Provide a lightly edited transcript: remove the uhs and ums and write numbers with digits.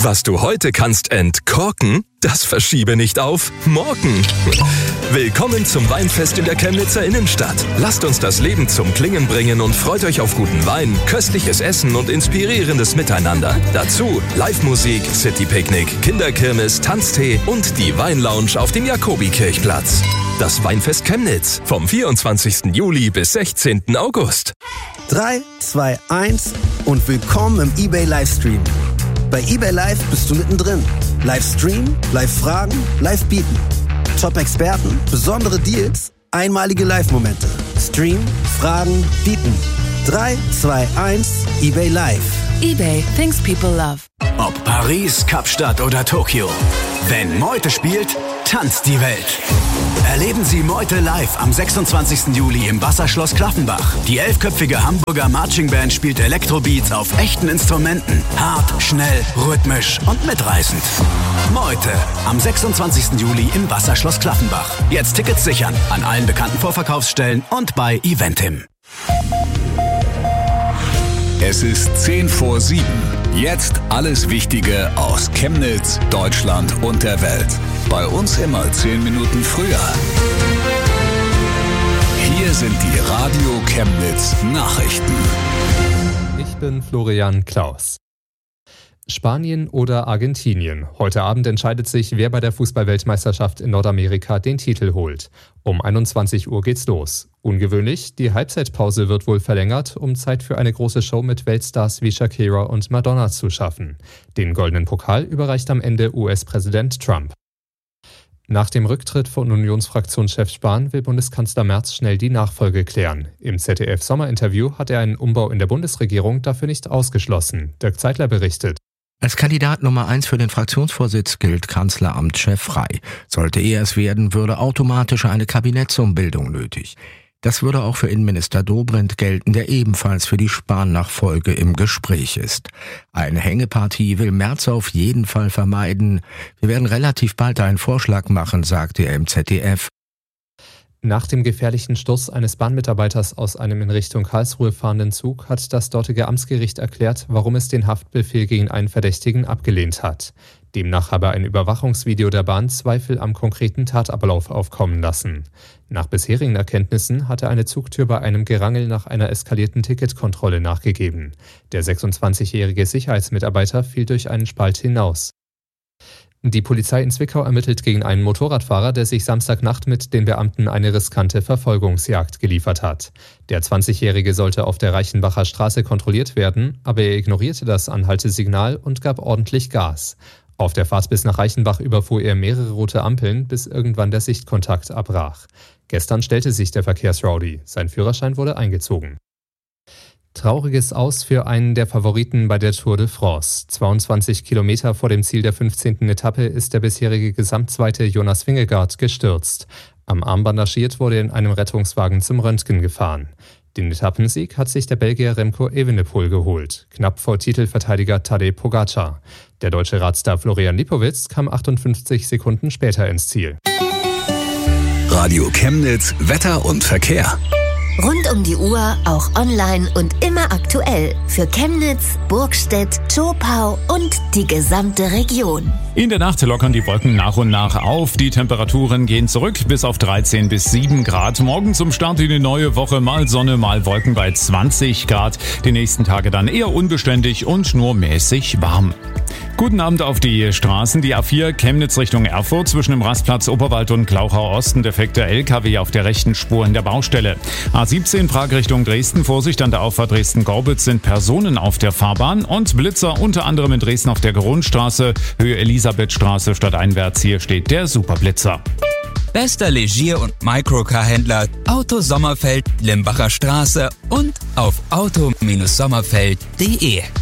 Was du heute kannst entkorken, das verschiebe nicht auf morgen. Willkommen zum Weinfest in der Chemnitzer Innenstadt. Lasst uns das Leben zum Klingen bringen und freut euch auf guten Wein, köstliches Essen und inspirierendes Miteinander. Dazu Live-Musik, City-Picknick, Kinderkirmes, Tanztee und die Weinlounge auf dem Jakobikirchplatz. Das Weinfest Chemnitz vom 24. Juli bis 16. August. 3, 2, 1 und willkommen im eBay Livestream. Bei eBay Live bist du mittendrin. Livestream, Live-Fragen, Live-Bieten. Top-Experten, besondere Deals, einmalige Live-Momente. Stream, Fragen, Bieten. 3, 2, 1, eBay Live. eBay, things people love. Ob Paris, Kapstadt oder Tokio. Wenn Meute spielt, tanzt die Welt. Erleben Sie Meute live am 26. Juli im Wasserschloss Klaffenbach. Die 11-köpfige Hamburger Marching Band spielt Elektrobeats auf echten Instrumenten. Hart, schnell, rhythmisch und mitreißend. Meute am 26. Juli im Wasserschloss Klaffenbach. Jetzt Tickets sichern an allen bekannten Vorverkaufsstellen und bei Eventim. Es ist 10 vor 7. Jetzt alles Wichtige aus Chemnitz, Deutschland und der Welt. Bei uns immer 10 Minuten früher. Hier sind die Radio Chemnitz Nachrichten. Ich bin Florian Klaus. Spanien oder Argentinien. Heute Abend entscheidet sich, wer bei der Fußball-Weltmeisterschaft in Nordamerika den Titel holt. Um 21 Uhr geht's los. Ungewöhnlich, die Halbzeitpause wird wohl verlängert, um Zeit für eine große Show mit Weltstars wie Shakira und Madonna zu schaffen. Den goldenen Pokal überreicht am Ende US-Präsident Trump. Nach dem Rücktritt von Unionsfraktionschef Spahn will Bundeskanzler Merz schnell die Nachfolge klären. Im ZDF-Sommerinterview hat er einen Umbau in der Bundesregierung dafür nicht ausgeschlossen. Dirk Zeitler berichtet. Als Kandidat Nummer 1 für den Fraktionsvorsitz gilt Kanzleramtschef frei. Sollte er es werden, würde automatisch eine Kabinettsumbildung nötig. Das würde auch für Innenminister Dobrindt gelten, der ebenfalls für die Spahn-Nachfolge im Gespräch ist. Eine Hängepartie will Merz auf jeden Fall vermeiden. Wir werden relativ bald einen Vorschlag machen, sagte er im ZDF. Nach dem gefährlichen Sturz eines Bahnmitarbeiters aus einem in Richtung Karlsruhe fahrenden Zug hat das dortige Amtsgericht erklärt, warum es den Haftbefehl gegen einen Verdächtigen abgelehnt hat. Demnach habe ein Überwachungsvideo der Bahn Zweifel am konkreten Tatablauf aufkommen lassen. Nach bisherigen Erkenntnissen hatte eine Zugtür bei einem Gerangel nach einer eskalierten Ticketkontrolle nachgegeben. Der 26-jährige Sicherheitsmitarbeiter fiel durch einen Spalt hinaus. Die Polizei in Zwickau ermittelt gegen einen Motorradfahrer, der sich Samstagnacht mit den Beamten eine riskante Verfolgungsjagd geliefert hat. Der 20-Jährige sollte auf der Reichenbacher Straße kontrolliert werden, aber er ignorierte das Anhaltesignal und gab ordentlich Gas. Auf der Fahrt bis nach Reichenbach überfuhr er mehrere rote Ampeln, bis irgendwann der Sichtkontakt abbrach. Gestern stellte sich der Verkehrsrowdy. Sein Führerschein wurde eingezogen. Trauriges Aus für einen der Favoriten bei der Tour de France. 22 Kilometer vor dem Ziel der 15. Etappe ist der bisherige Gesamtzweite Jonas Vingegaard gestürzt. Am Arm bandagiert wurde er in einem Rettungswagen zum Röntgen gefahren. Den Etappensieg hat sich der Belgier Remco Evenepoel geholt, knapp vor Titelverteidiger Tadej Pogacar. Der deutsche Radstar Florian Lipowitz kam 58 Sekunden später ins Ziel. Radio Chemnitz, Wetter und Verkehr. Rund um die Uhr, auch online und immer aktuell. Für Chemnitz, Burgstedt, Zschopau und die gesamte Region. In der Nacht lockern die Wolken nach und nach auf. Die Temperaturen gehen zurück bis auf 13 bis 7 Grad. Morgen zum Start in die neue Woche mal Sonne, mal Wolken bei 20 Grad. Die nächsten Tage dann eher unbeständig und nur mäßig warm. Guten Abend auf die Straßen. Die A4 Chemnitz Richtung Erfurt zwischen dem Rastplatz Oberwald und Glauchau Osten. Defekter LKW auf der rechten Spur in der Baustelle. A17 Prag Richtung Dresden. Vorsicht an der Auffahrt Dresden-Gorbitz sind Personen auf der Fahrbahn. Und Blitzer unter anderem in Dresden auf der Grundstraße. Höhe Elisabethstraße stadteinwärts. Hier steht der Superblitzer. Bester Legier- und Microcar-Händler Auto Sommerfeld, Limbacher Straße und auf auto-sommerfeld.de.